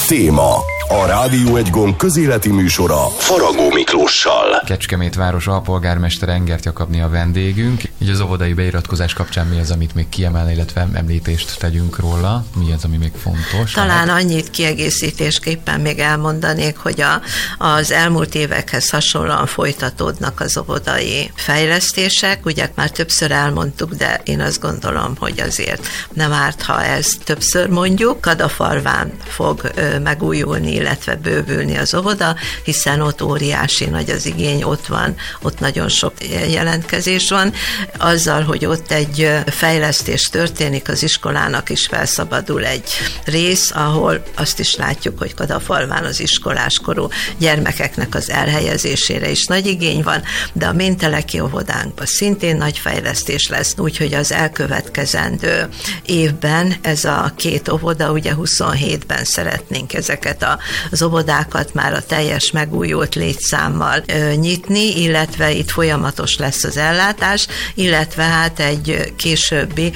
Téma. A Rádió Egy Gond közéleti műsora Faragó Miklóssal. Kecskemét város alpolgármester Engert Jakabné a vendégünk. Így az óvodai beiratkozás kapcsán mi az, amit még kiemelne, illetve említést tegyünk róla? Mi az, ami még fontos? Talán annyit kiegészítésképpen még elmondanék, hogy az elmúlt évekhez hasonlóan folytatódnak az óvodai fejlesztések. Ugye már többször elmondtuk, de én azt gondolom, hogy azért nem árt, ha ezt többször mondjuk. Kadafalván fog megújulni, illetve bővülni az óvoda, hiszen ott óriási nagy az igény, ott nagyon sok jelentkezés van. Azzal, hogy ott egy fejlesztés történik, az iskolának is felszabadul egy rész, ahol azt is látjuk, hogy Kadafalván az iskoláskorú gyermekeknek az elhelyezésére is nagy igény van, de a Ménteleki óvodánkban szintén nagy fejlesztés lesz, úgyhogy az elkövetkezendő évben ez a két óvoda, ugye 27-ben szeretnénk ezeket az óvodákat már a teljes megújult létszámmal nyitni, illetve itt folyamatos lesz az ellátás, illetve hát egy későbbi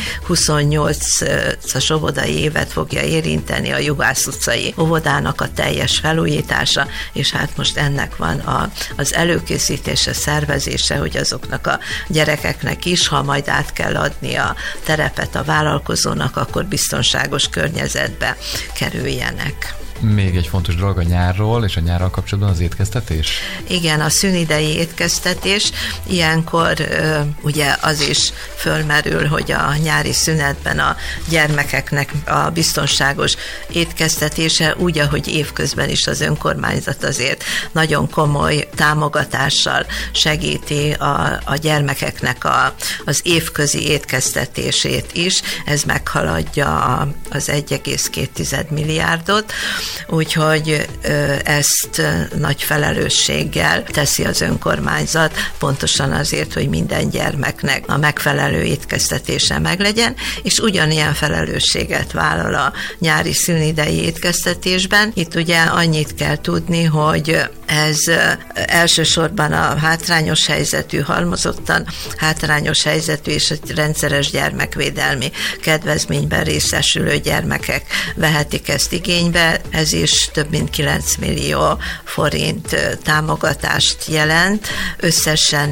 28-as óvodai évet fogja érinteni a Juhász utcai óvodának a teljes felújítása, és hát most ennek van az előkészítése, szervezése, hogy azoknak a gyerekeknek is, ha majd át kell adni a terepet a vállalkozónak, akkor biztonságos környezetbe kerüljenek. Még egy fontos dolog a nyárról, és a nyárral kapcsolatban az étkeztetés? Igen, a szünidei étkeztetés. Ilyenkor ugye az is fölmerül, hogy a nyári szünetben a gyermekeknek a biztonságos étkeztetése, úgy, ahogy évközben is az önkormányzat azért nagyon komoly támogatással segíti a gyermekeknek az évközi étkeztetését is. Ez meghaladja az 1,2 milliárdot, úgyhogy ezt nagy felelősséggel teszi az önkormányzat, pontosan azért, hogy minden gyermeknek a megfelelő étkeztetése meglegyen, és ugyanilyen felelősséget vállal a nyári szünidei étkeztetésben. Itt ugye annyit kell tudni, hogy ez elsősorban a hátrányos helyzetű, halmozottan hátrányos helyzetű és a rendszeres gyermekvédelmi kedvezményben részesülő gyermekek vehetik ezt igénybe. Ez is több mint 9 millió forint támogatást jelent. Összesen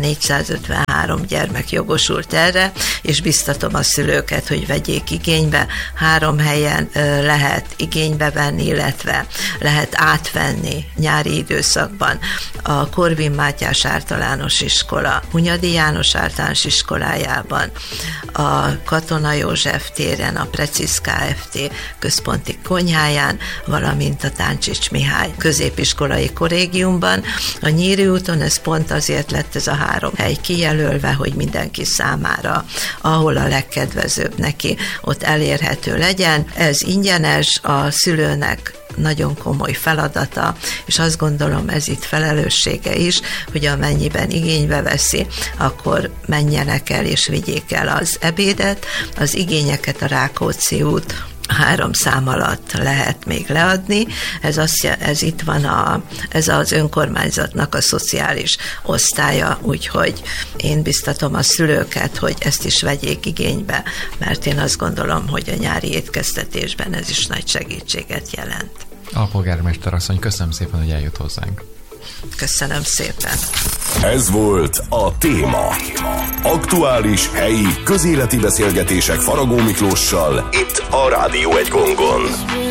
453 gyermek jogosult erre, és biztatom a szülőket, hogy vegyék igénybe. 3 helyen lehet igénybe venni, illetve lehet átvenni nyári időszakban. A Korvin Mátyás általános iskola, Hunyadi János általános iskolájában, a Katona József téren, a Precíz Kft. Központi konyháján, valamint a Táncsics Mihály középiskolai kollégiumban. A Nyíri úton ez pont azért lett ez a 3 hely kijelölve, hogy mindenki számára, ahol a legkedvezőbb neki, ott elérhető legyen. Ez ingyenes, a szülőnek nagyon komoly feladata, és azt gondolom, ez itt felelőssége is, hogy amennyiben igénybe veszi, akkor menjenek el és vigyék el az ebédet. Az igényeket a Rákóczi út 3 szám alatt lehet még leadni. Ez itt van ez az önkormányzatnak a szociális osztálya, úgyhogy én biztatom a szülőket, hogy ezt is vegyék igénybe, mert én azt gondolom, hogy a nyári étkeztetésben ez is nagy segítséget jelent. Alpolgármester asszony, köszönöm szépen, hogy eljött hozzánk. Köszönöm szépen. Ez volt a Téma. Aktuális, helyi, közéleti beszélgetések Faragó Miklóssal itt a Rádió Egy Gondon.